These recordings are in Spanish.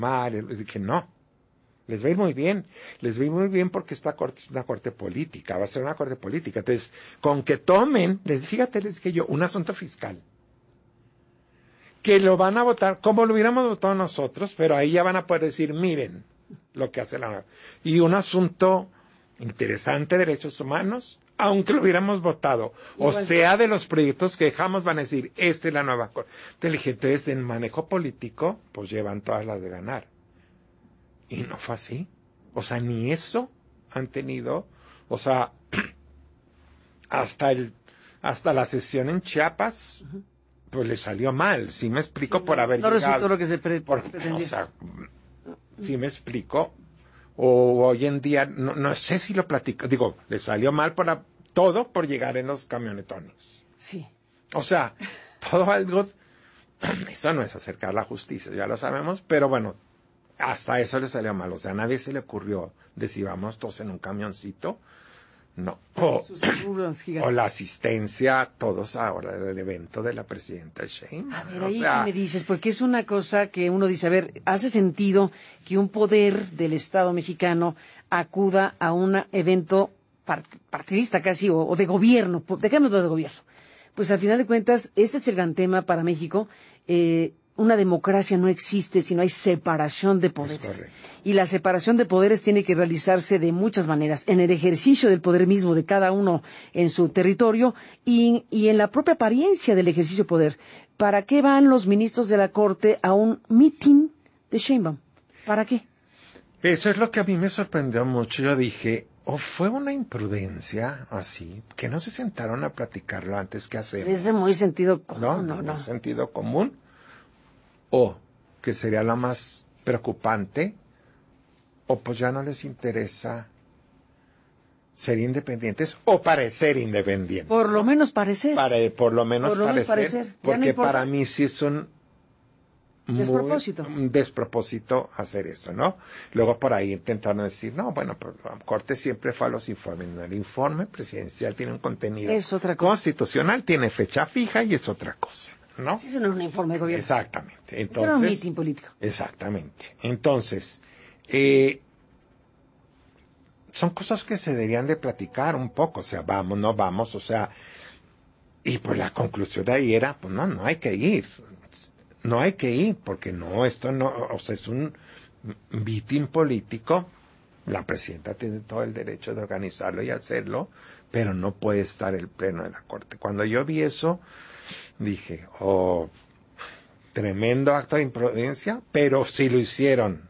Les dije, no, les va a ir muy bien. Les va a ir muy bien porque esta corte es una corte política, va a ser una corte política. Entonces, con que tomen, fíjate, les dije yo, un asunto fiscal, que lo van a votar como lo hubiéramos votado nosotros, pero ahí ya van a poder decir, miren lo que hace la... Y un asunto interesante, derechos humanos, aunque lo hubiéramos votado, o sea, de los proyectos que dejamos, van a decir, esta es la nueva corte. Entonces, en manejo político, pues llevan todas las de ganar. Y no fue así. O sea, ni eso han tenido. O sea, hasta la sesión en Chiapas, pues le salió mal. ¿Sí me explico? Sí, por haber llegado. No resultó lo que se pretendía. O sea, ¿sí me explico? O hoy en día, no sé si lo platico. Digo, le salió mal todo por llegar en los camionetones. Sí. O sea, todo algo... Eso no es acercar la justicia, ya lo sabemos, pero bueno, hasta eso le salió mal. O sea, a nadie se le ocurrió decir vamos todos en un camioncito. No. O la asistencia, todos ahora, el evento de la presidenta Sheinbaum. A ver, ahí me dices, porque es una cosa que uno dice, a ver, ¿hace sentido que un poder del Estado mexicano acuda a un evento partidista casi, o de gobierno? Dejémoslo de gobierno. Pues al final de cuentas, ese es el gran tema para México. Una democracia no existe si no hay separación de poderes. Y la separación de poderes tiene que realizarse de muchas maneras, en el ejercicio del poder mismo de cada uno en su territorio y en la propia apariencia del ejercicio de poder. ¿Para qué van los ministros de la Corte a un meeting de Sheinbaum? ¿Para qué? Eso es lo que a mí me sorprendió mucho. Yo dije, fue una imprudencia así, que no se sentaron a platicarlo antes que hacer. Es de muy sentido común, ¿no? Sentido común. O, que sería lo más preocupante, o pues ya no les interesa ser independientes o parecer independientes. Por lo menos parecer. Por lo menos parecer. Porque para mí sí es un despropósito hacer eso, ¿no? Luego por ahí intentaron decir, no, bueno, pues la Corte siempre fue a los informes. No, el informe presidencial tiene un contenido constitucional, tiene fecha fija y es otra cosa, ¿no? Sí, eso no es un informe de gobierno. Exactamente. Entonces, eso era un mitin político. Exactamente. Entonces, son cosas que se deberían de platicar un poco, o sea, vamos, no vamos, o sea, y pues la conclusión ahí era, pues no hay que ir. No hay que ir, porque esto no, o sea, es un mitin político. La presidenta tiene todo el derecho de organizarlo y hacerlo, pero no puede estar el pleno de la Corte. Cuando yo vi eso, dije, tremendo acto de imprudencia, pero si lo hicieron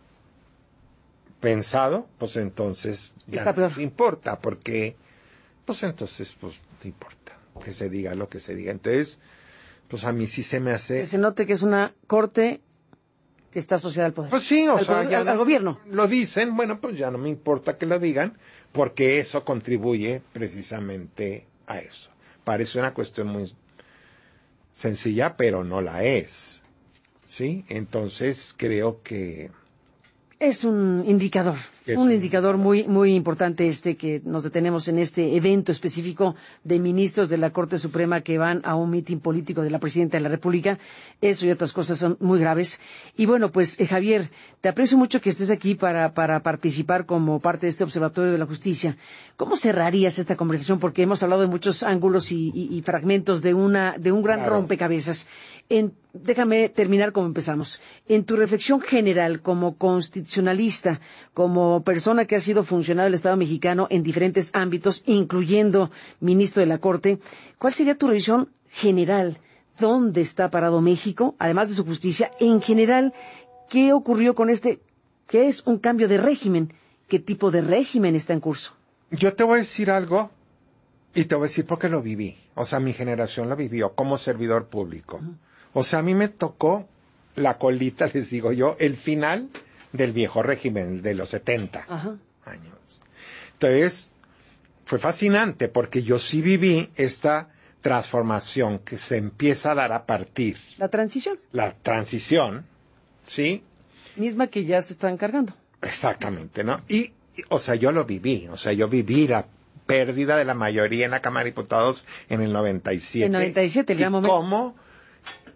pensado, pues entonces ya no les importa, porque, pues entonces, pues no importa que se diga lo que se diga. Entonces, pues a mí sí se me hace... Que se note que es una corte que está asociada al poder. Pues sí, al gobierno. Lo dicen, bueno, pues ya no me importa que lo digan, porque eso contribuye precisamente a eso. Parece una cuestión muy sencilla, pero no la es. ¿Sí? Entonces creo que... Es un indicador, indicador muy muy importante que nos detenemos en este evento específico de ministros de la Corte Suprema que van a un mitin político de la Presidenta de la República. Eso y otras cosas son muy graves. Y bueno, pues Javier, te aprecio mucho que estés aquí para participar como parte de este Observatorio de la Justicia. ¿Cómo cerrarías esta conversación? Porque hemos hablado de muchos ángulos y fragmentos de un gran rompecabezas. Déjame terminar como empezamos. En tu reflexión general como constitucionalista, como persona que ha sido funcionario del Estado mexicano en diferentes ámbitos, incluyendo ministro de la Corte, ¿cuál sería tu revisión general? ¿Dónde está parado México, además de su justicia? En general, ¿qué ocurrió con qué es un cambio de régimen? ¿Qué tipo de régimen está en curso? Yo te voy a decir algo, y te voy a decir porque lo viví. O sea, mi generación lo vivió como servidor público. Uh-huh. O sea, a mí me tocó la colita, les digo yo, el final del viejo régimen de los 70 años. Entonces, fue fascinante porque yo sí viví esta transformación que se empieza a dar a partir. La transición, ¿sí? Misma que ya se está encargando. Exactamente, ¿no? Y, o sea, yo lo viví. O sea, yo viví la pérdida de la mayoría en la Cámara de Diputados en el 97. En el 97, el gran momento. ¿Cómo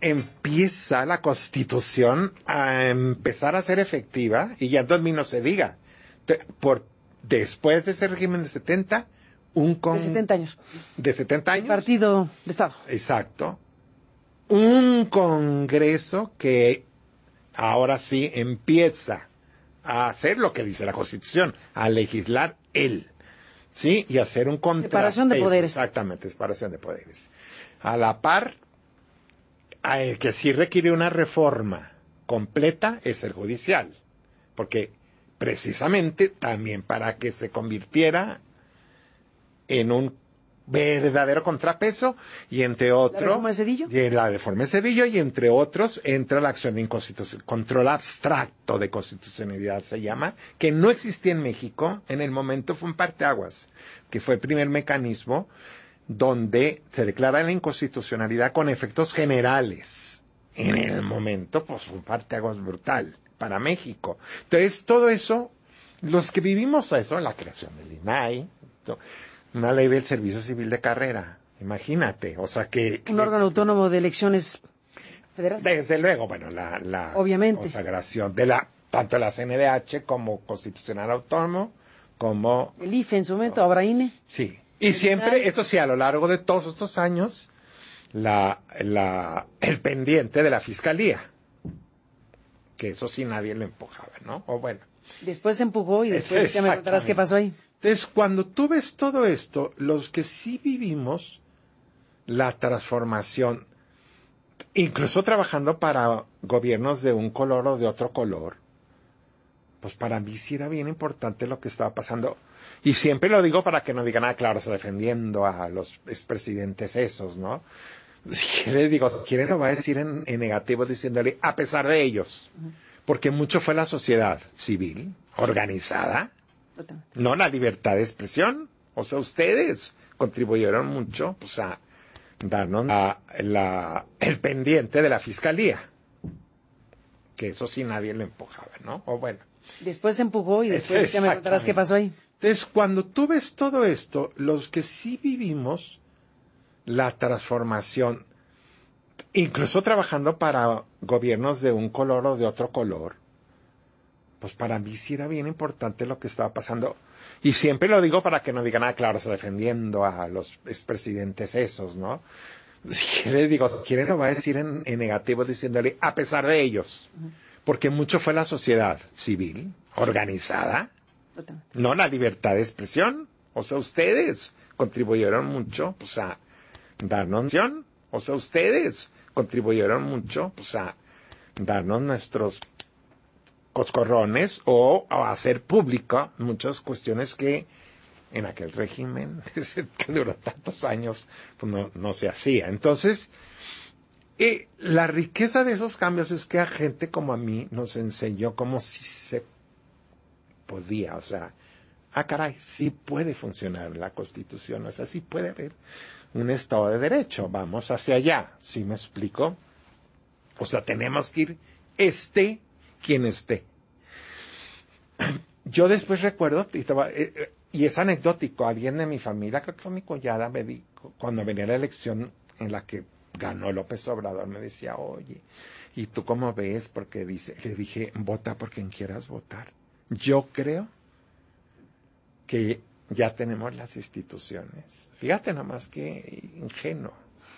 empieza la Constitución a empezar a ser efectiva, y ya en 2000 no se diga, después de ese régimen de 70, de 70 años. De 70 años. El partido de Estado. Exacto. Un Congreso que ahora sí empieza a hacer lo que dice la Constitución, a legislar él, ¿sí? Y hacer un contrapeso. Separación de poderes. Exactamente, separación de poderes. A la par, el que sí requiere una reforma completa es el judicial, porque precisamente también para que se convirtiera en un verdadero contrapeso, y entre otros, ¿La reforma de Zedillo? La reforma de Zedillo, y entre otros entra la acción de inconstitucionalidad, control abstracto de constitucionalidad se llama, que no existía en México. En el momento fue un parteaguas, que fue el primer mecanismo donde se declara la inconstitucionalidad con efectos generales. En el momento, pues fue un parteaguas brutal para México. Entonces, todo eso, los que vivimos eso, la creación del INAI, una ley del servicio civil de carrera, imagínate, o sea que... Un órgano autónomo de elecciones federales. Desde luego, bueno, la obviamente consagración de tanto la CNDH como Constitucional Autónomo, como... El IFE en su momento, ahora INE. Sí, y siempre, eso sí, a lo largo de todos estos años, el pendiente de la Fiscalía, que eso sí nadie lo empujaba, ¿no? O bueno. Después se empujó y después ya me contarás qué pasó ahí. Entonces, cuando tú ves todo esto, los que sí vivimos la transformación, incluso trabajando para gobiernos de un color o de otro color, pues para mí sí era bien importante lo que estaba pasando. Y siempre lo digo para que no digan, claro, está defendiendo a los expresidentes esos, ¿no? Si les digo, quieren lo va a decir en negativo, diciéndole, a pesar de ellos. Porque mucho fue la sociedad civil, organizada, no la libertad de expresión. O sea, ustedes contribuyeron mucho, pues, a darnos el pendiente de la Fiscalía. Que eso sí nadie lo empujaba, ¿no? O bueno. Después se empujó y después ya me contarás qué pasó ahí. Entonces, cuando tú ves todo esto, los que sí vivimos la transformación, incluso trabajando para gobiernos de un color o de otro color, pues para mí sí era bien importante lo que estaba pasando. Y siempre lo digo para que no digan, claro, está defendiendo a los expresidentes esos, ¿no? Si les digo, quieren lo va a decir en negativo, diciéndole, a pesar de ellos. Porque mucho fue la sociedad civil, organizada, no la libertad de expresión. O sea, ustedes contribuyeron mucho, pues, a darnos, o sea, ustedes contribuyeron mucho, pues, a darnos nuestros coscorrones o a hacer pública muchas cuestiones que en aquel régimen que duró tantos años pues no se hacía. Entonces, la riqueza de esos cambios es que a gente como a mí nos enseñó cómo sí se podía, o sea, caray, sí puede funcionar la Constitución, o sea, sí puede haber un Estado de Derecho, vamos hacia allá, ¿sí me explico? O sea, tenemos que ir quien esté. Yo después recuerdo, y es anecdótico, alguien de mi familia, creo que fue mi cuñada, me dijo, cuando venía la elección en la que ganó López Obrador, me decía, oye, ¿y tú cómo ves? Porque le dije, vota por quien quieras votar. Yo creo que ya tenemos las instituciones. Fíjate nomás que ingenuo.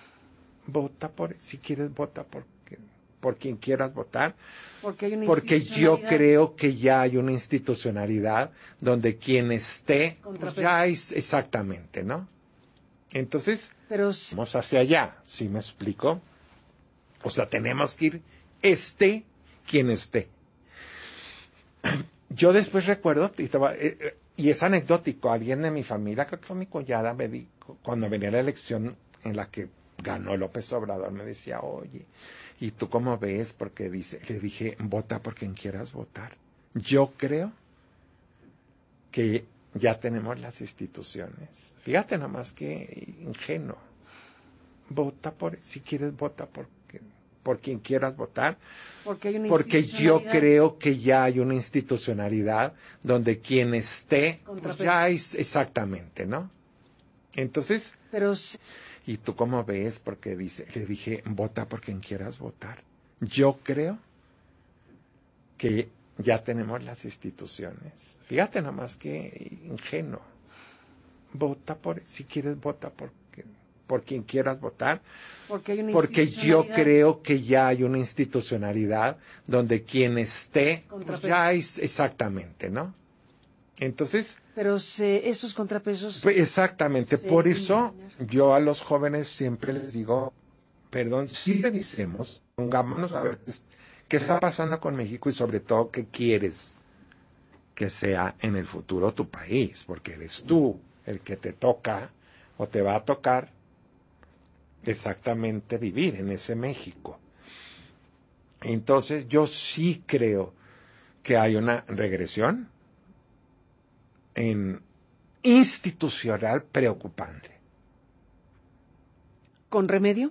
Si quieres, vota por quien quieras votar. Porque yo creo que ya hay una institucionalidad donde quien esté, pues ya es exactamente, ¿no? Entonces, vamos hacia allá, ¿sí me explico? O sea, tenemos que ir quien esté. Yo después recuerdo, y es anecdótico, alguien de mi familia, creo que fue mi cuñada, me dijo, cuando venía la elección en la que ganó López Obrador, me decía, oye, ¿y tú cómo ves? Porque le dije, vota por quien quieras votar. Yo creo que ya tenemos las instituciones. Fíjate nomás que ingenuo. Si quieres, vota por quien quieras votar. Porque yo creo que ya hay una institucionalidad donde quien esté, pues ya es exactamente, ¿no? Entonces, ¿Y tú cómo ves? Porque le dije, vota por quien quieras votar. Yo creo que ya tenemos las instituciones. Fíjate nomás que ingenuo. Si quieres, vota por quien quieras votar. Porque yo creo que ya hay una institucionalidad donde quien esté, pues ya es exactamente, ¿no? Entonces... Pero esos contrapesos... Pues exactamente, por eso yo a los jóvenes siempre les digo, perdón, sí revisemos, pongámonos a ver qué está pasando con México y sobre todo qué quieres que sea en el futuro tu país, porque eres tú el que te toca o te va a tocar exactamente vivir en ese México. Entonces yo sí creo que hay una regresión institucional preocupante. ¿Con remedio?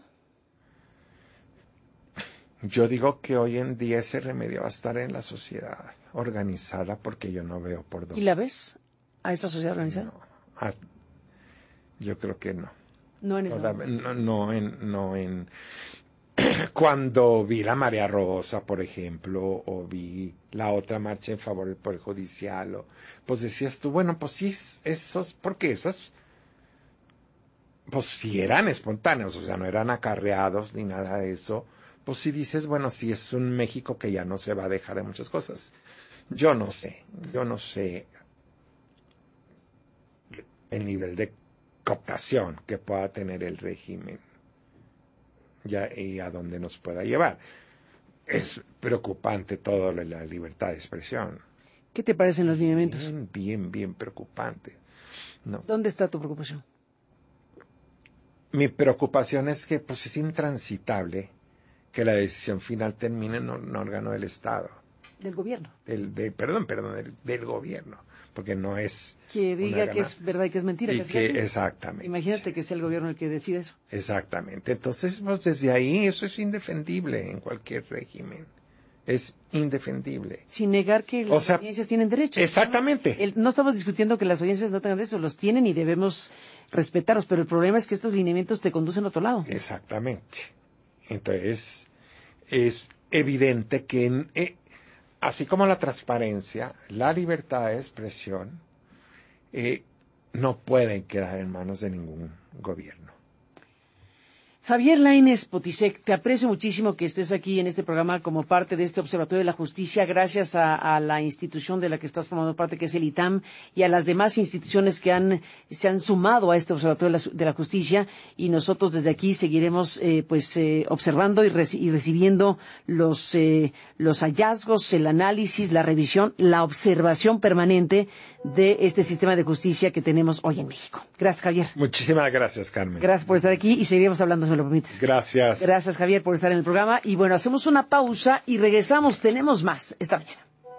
Yo digo que hoy en día ese remedio va a estar en la sociedad organizada porque yo no veo por dónde. ¿Y la ves a esa sociedad organizada? No, yo creo que no. No en esa. No en cuando vi la Marea Rosa, por ejemplo, o vi la otra marcha en favor del Poder Judicial, pues decías tú, bueno, pues sí, porque esos, pues sí eran espontáneos, o sea, no eran acarreados ni nada de eso, pues sí dices, bueno, sí es un México que ya no se va a dejar de muchas cosas. Yo no sé el nivel de cooptación que pueda tener el régimen y a dónde nos pueda llevar. Es preocupante todo la libertad de expresión. ¿Qué te parecen los lineamientos? Bien preocupante. No. ¿Dónde está tu preocupación? Mi preocupación es que pues es intransitable que la decisión final termine en un órgano del Estado. Del gobierno. Del gobierno, porque no es... Que diga que es verdad y que es mentira. Exactamente. Imagínate que sea el gobierno el que decide eso. Exactamente. Entonces, pues desde ahí eso es indefendible en cualquier régimen. Es indefendible. Sin negar que las audiencias tienen derechos. Exactamente. No estamos discutiendo que las audiencias no tengan derechos, los tienen y debemos respetarlos, pero el problema es que estos lineamientos te conducen a otro lado. Exactamente. Entonces, es evidente que así como la transparencia, la libertad de expresión, no pueden quedar en manos de ningún gobierno. Javier Lainez Potisek, te aprecio muchísimo que estés aquí en este programa como parte de este Observatorio de la Justicia, gracias a la institución de la que estás formando parte, que es el ITAM, y a las demás instituciones que se han sumado a este Observatorio de la Justicia, y nosotros desde aquí seguiremos observando y recibiendo los hallazgos, el análisis, la revisión, la observación permanente de este sistema de justicia que tenemos hoy en México. Gracias, Javier. Muchísimas gracias, Carmen. Gracias por estar aquí y seguiremos hablando, si me lo permites. Gracias. Gracias, Javier, por estar en el programa. Y bueno, hacemos una pausa y regresamos. Tenemos más esta mañana.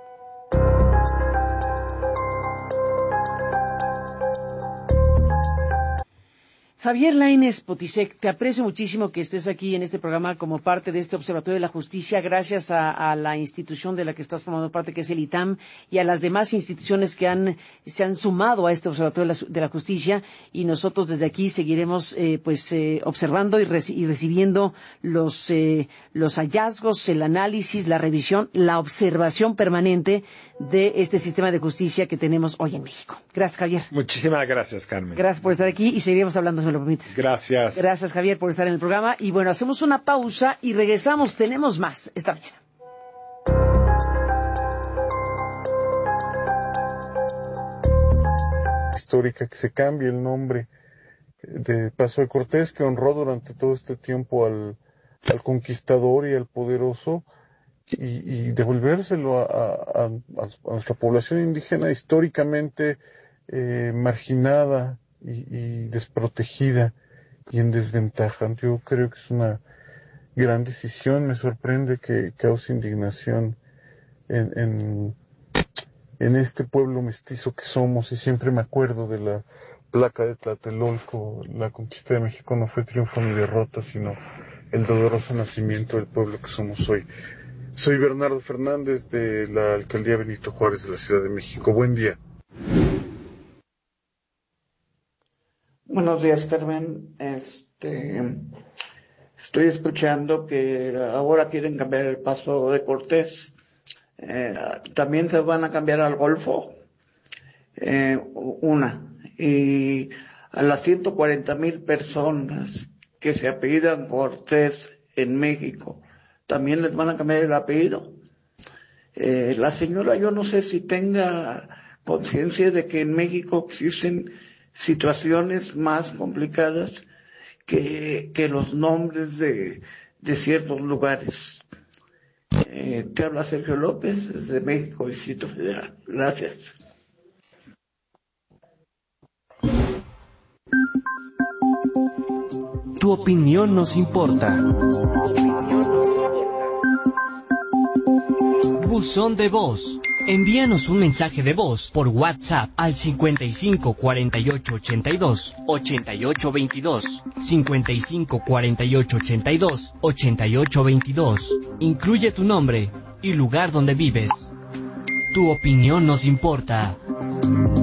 Javier Lainez Potisek, te aprecio muchísimo que estés aquí en este programa como parte de este Observatorio de la Justicia, gracias a la institución de la que estás formando parte, que es el ITAM, y a las demás instituciones que se han sumado a este Observatorio de la Justicia, y nosotros desde aquí seguiremos observando y recibiendo los hallazgos, el análisis, la revisión, la observación permanente de este sistema de justicia que tenemos hoy en México. Gracias, Javier. Muchísimas gracias, Carmen. Gracias por estar aquí y seguiremos hablando, si me lo permites. Gracias. Gracias, Javier, por estar en el programa. Y bueno, hacemos una pausa y regresamos. Tenemos más esta mañana. Histórica, que se cambie el nombre de Paso de Cortés, que honró durante todo este tiempo al conquistador y al poderoso, y devolvérselo a nuestra población indígena históricamente marginada y desprotegida y en desventaja. Yo creo que es una gran decisión. Me sorprende que cause indignación en este pueblo mestizo que somos, y siempre me acuerdo de la placa de Tlatelolco. La conquista de México no fue triunfo ni derrota, sino el doloroso nacimiento del pueblo que somos hoy. Soy Bernardo Fernández, de la Alcaldía Benito Juárez de la Ciudad de México. Buen día. Buenos días, Carmen. Estoy escuchando que ahora quieren cambiar el paso de Cortés. También se van a cambiar al Golfo. Y a las 140,000 personas que se apellidan Cortés en México, ¿también les van a cambiar el apellido? La señora, yo no sé si tenga conciencia de que en México existen situaciones más complicadas que los nombres de ciertos lugares. Te habla Sergio López desde México, Distrito Federal. Gracias. Tu opinión nos importa. Buzón de voz. Envíanos un mensaje de voz por WhatsApp al 55 48 82 88 22, 55 48 82 88 22. Incluye tu nombre y lugar donde vives. Tu opinión nos importa.